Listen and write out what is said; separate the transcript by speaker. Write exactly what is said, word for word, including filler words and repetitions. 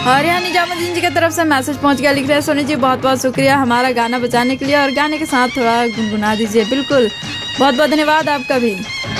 Speaker 1: और यहाँ निजामुद्दीन जी की तरफ से मैसेज पहुंच गया, लिख रहे हैं सोनी जी बहुत बहुत शुक्रिया हमारा गाना बजाने के लिए, और गाने के साथ थोड़ा गुनगुना दीजिए। बिल्कुल, बहुत बहुत धन्यवाद आपका भी।